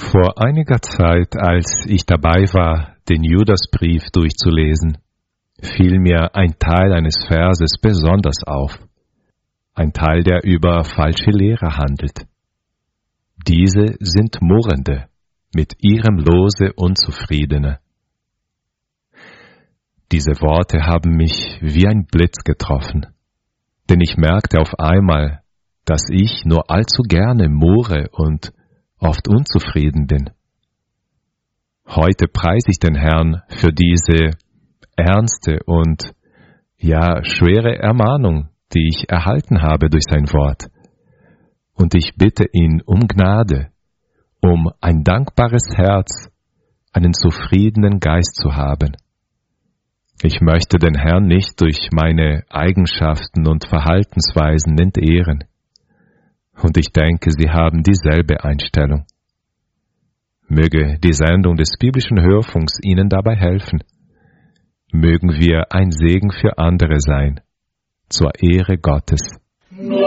Vor einiger Zeit, als ich dabei war, den Judasbrief durchzulesen, fiel mir ein Teil eines Verses besonders auf. Ein Teil, der über falsche Lehrer handelt. Diese sind Murrende, mit ihrem Lose Unzufriedene. Diese Worte haben mich wie ein Blitz getroffen, denn ich merkte auf einmal, dass ich nur allzu gerne murre und oft unzufrieden bin. Heute preise ich den Herrn für diese ernste und schwere Ermahnung, die ich erhalten habe durch sein Wort. Und ich bitte ihn um Gnade, um ein dankbares Herz, einen zufriedenen Geist zu haben. Ich möchte den Herrn nicht durch meine Eigenschaften und Verhaltensweisen entehren. Und ich denke, Sie haben dieselbe Einstellung. Möge die Sendung des biblischen Hörfunks Ihnen dabei helfen. Mögen wir ein Segen für andere sein, zur Ehre Gottes.